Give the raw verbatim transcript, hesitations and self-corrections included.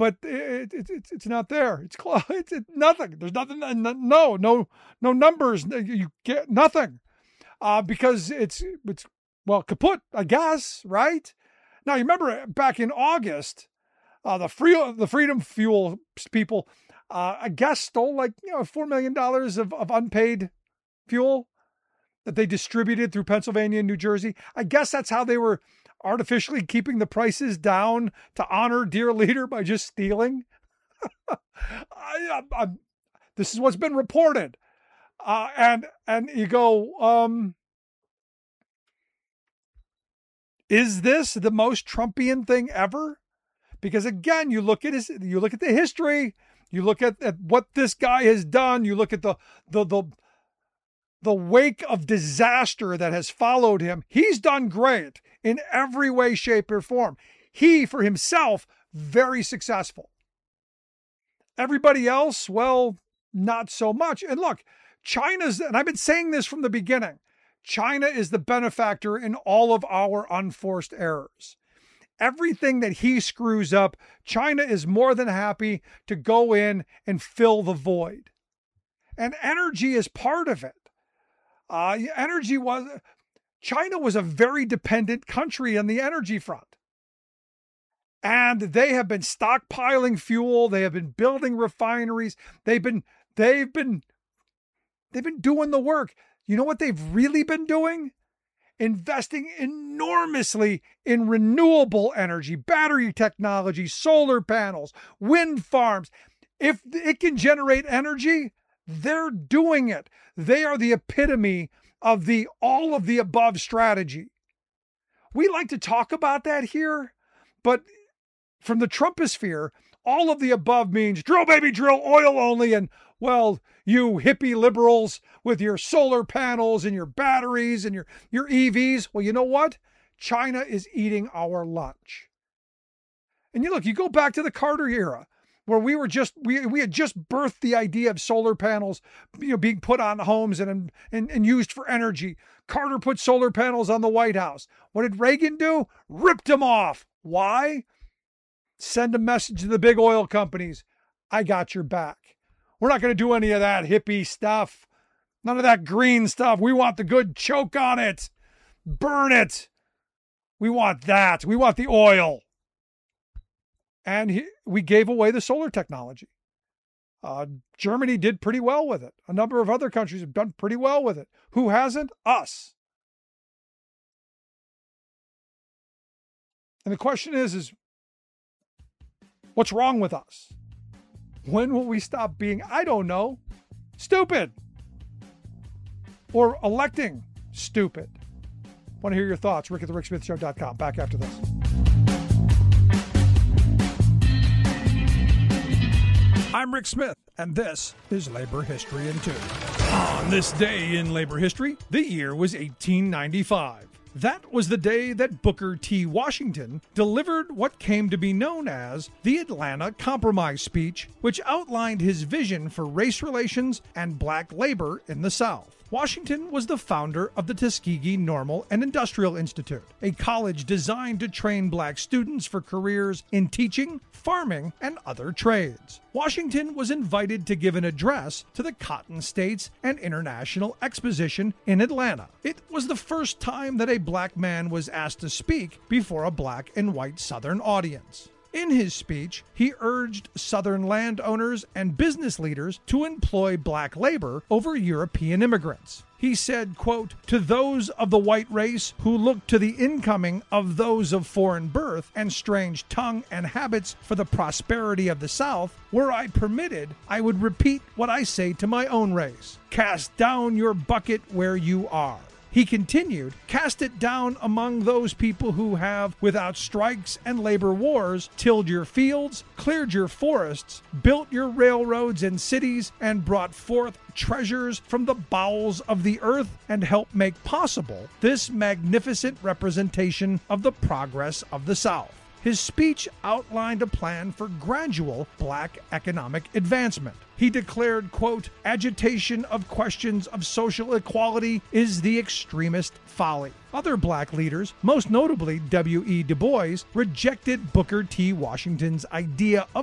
but it, it, it's it's not there. It's close. It's, it's nothing. There's nothing. No, no, no numbers. You get nothing uh, because it's it's well kaput, I guess. Right now, you remember back in August, uh, the free the Freedom Fuel people, uh, I guess, stole like you know four million dollars of, of unpaid fuel that they distributed through Pennsylvania and New Jersey. I guess that's how they were artificially keeping the prices down to honor dear leader by just stealing. I, I, I, this is what's been reported. Uh, and, and you go, um, is this the most Trumpian thing ever? Because again, you look at his, you look at the history, you look at, at what this guy has done, you look at the, the, the, the wake of disaster that has followed him. He's done great in every way, shape, or form. He, for himself, very successful. Everybody else, well, not so much. And look, China's, and I've been saying this from the beginning, China is the benefactor in all of our unforced errors. Everything that he screws up, China is more than happy to go in and fill the void. And energy is part of it. Uh, energy was, China was a very dependent country on the energy front. And they have been stockpiling fuel. They have been building refineries. They've been, they've been, they've been doing the work. You know what they've really been doing? Investing enormously in renewable energy, battery technology, solar panels, wind farms. If it can generate energy, they're doing it. They are the epitome of the all of the above strategy. We like to talk about that here, but from the Trumposphere, all of the above means drill, baby, drill, oil only. And well, you hippie liberals with your solar panels and your batteries and your, your E Vs. Well, you know what? China is eating our lunch. And you look, you go back to the Carter era, where we were just, we, we had just birthed the idea of solar panels, you know, being put on homes and, and, and used for energy. Carter put solar panels on the White House. What did Reagan do? Ripped them off. Why? Send a message to the big oil companies. I got your back. We're not going to do any of that hippie stuff. None of that green stuff. We want the good choke on it. Burn it. We want that. We want the oil. And he, we gave away the solar technology. Uh, Germany did pretty well with it. A number of other countries have done pretty well with it. Who hasn't? Us. And the question is, is what's wrong with us? When will we stop being, I don't know, stupid? Or electing stupid? Want to hear your thoughts? Rick at the Rick Smith Show dot com. Back after this. I'm Rick Smith, and this is Labor History in Two. On this day in labor history, the year was eighteen ninety-five. That was the day that Booker T. Washington delivered what came to be known as the Atlanta Compromise speech, which outlined his vision for race relations and black labor in the South. Washington was the founder of the Tuskegee Normal and Industrial Institute, a college designed to train black students for careers in teaching, farming, and other trades. Washington was invited to give an address to the Cotton States and International Exposition in Atlanta. It was the first time that a black man was asked to speak before a black and white Southern audience. In his speech, he urged Southern landowners and business leaders to employ black labor over European immigrants. He said, quote, "To those of the white race who look to the incoming of those of foreign birth and strange tongue and habits for the prosperity of the South, were I permitted, I would repeat what I say to my own race. Cast down your bucket where you are." He continued, "Cast it down among those people who have, without strikes and labor wars, tilled your fields, cleared your forests, built your railroads and cities, and brought forth treasures from the bowels of the earth, and helped make possible this magnificent representation of the progress of the South." His speech outlined a plan for gradual black economic advancement. He declared, quote, "Agitation of questions of social equality is the extremist folly." Other black leaders, most notably W E Du Bois, rejected Booker T. Washington's idea of